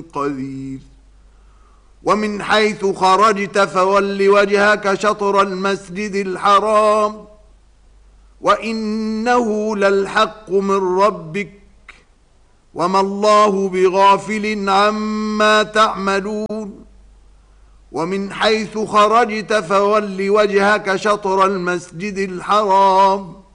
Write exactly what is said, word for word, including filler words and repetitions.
قدير. ومن حيث خرجت فول وجهك شطر المسجد الحرام وإنه للحق من ربك وما الله بغافل عما تعملون. ومن حيث خرجت فول وجهك شطر المسجد الحرام